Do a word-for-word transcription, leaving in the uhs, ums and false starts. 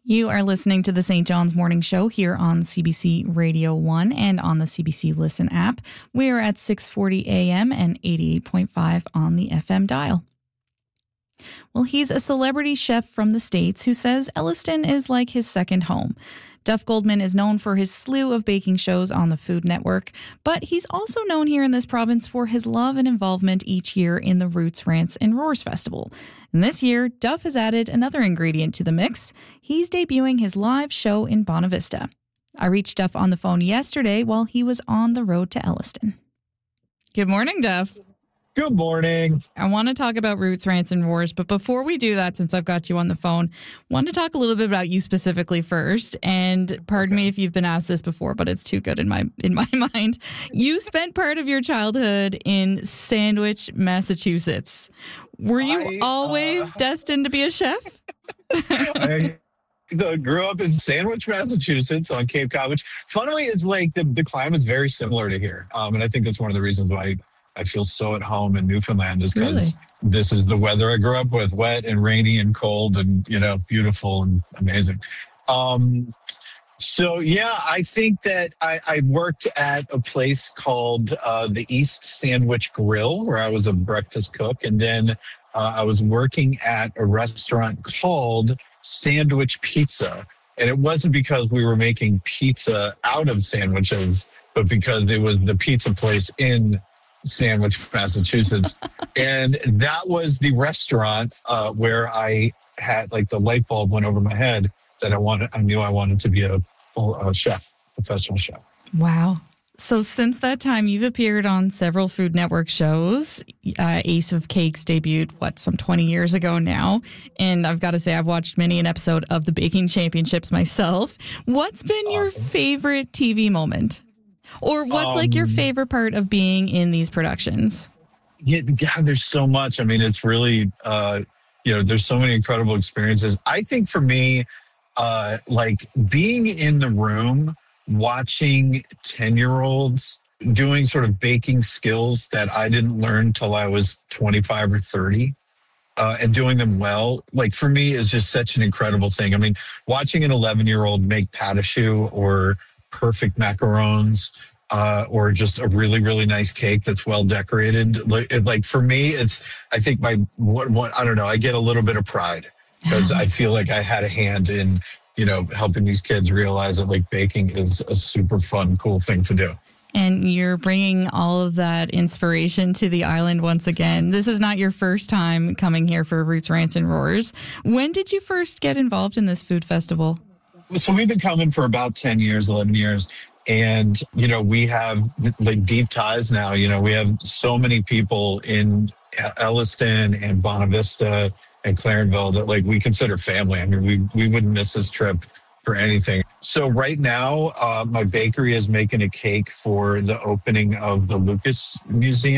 You are listening to the Saint John's Morning Show here on C B C Radio one and on the C B C Listen app. We are at six forty a.m. and eighty-eight point five on the F M dial. Well, he's a celebrity chef from the States who says Elliston is like his second home. Duff Goldman is known for his slew of baking shows on the Food Network, but he's also known here in this province for his love and involvement each year in the Roots, Rants, and Roars Festival. And this year, Duff has added another ingredient to the mix. He's debuting his live show in Bonavista. I reached Duff on the phone yesterday while he was on the road to Elliston. Good morning, Duff. Good morning. I want to talk about Roots, Rants, and Roars, but before we do that, since I've got you on the phone, I want to talk a little bit about you specifically first. And pardon okay. me if you've been asked this before, but it's too good in my in my mind. You spent part of your childhood in Sandwich, Massachusetts. Were you I, always uh, destined to be a chef? I grew up in Sandwich, Massachusetts on Cape Cod, which funnily is like the, the climate's very similar to here. Um, and I think that's one of the reasons why I feel so at home in Newfoundland is because really? This is the weather I grew up with, wet and rainy and cold and, you know, beautiful and amazing. Um, so, yeah, I think that I, I worked at a place called uh, the East Sandwich Grill where I was a breakfast cook. And then uh, I was working at a restaurant called Sandwich Pizza. And it wasn't because we were making pizza out of sandwiches, but because it was the pizza place in Sandwich, Massachusetts. And that was the restaurant uh, where I had like the light bulb went over my head that I wanted, I knew I wanted to be a full uh, chef, professional chef. Wow. So since that time, you've appeared on several Food Network shows. Uh, Ace of Cakes debuted, what, some twenty years ago now. And I've got to say, I've watched many an episode of the Baking Championships myself. What's been awesome. Your favorite T V moment? Or what's um, like your favorite part of being in these productions? Yeah, God, there's so much. I mean, it's really, uh, you know, there's so many incredible experiences. I think for me, uh, like being in the room, watching ten-year-olds doing sort of baking skills that I didn't learn till I was twenty-five or thirty. Uh, and doing them well, like for me, is just such an incredible thing. I mean, watching an eleven-year-old make pâte à choux or perfect macarons, uh, or just a really, really nice cake that's well decorated. Like, like for me, it's, I think my, what, what, I don't know, I get a little bit of pride because I feel like I had a hand in, you know, helping these kids realize that like baking is a super fun, cool thing to do. And you're bringing all of that inspiration to the island once again. This is not your first time coming here for Roots, Rants, and Roars. When did you first get involved in this food festival? So we've been coming for about ten years, eleven years. And, you know, we have like deep ties now. You know, we have so many people in Elliston and Bonavista and Clarenville that like we consider family. I mean, we, we wouldn't miss this trip for anything. So right now, uh, my bakery is making a cake for the opening of the Lucas Museum.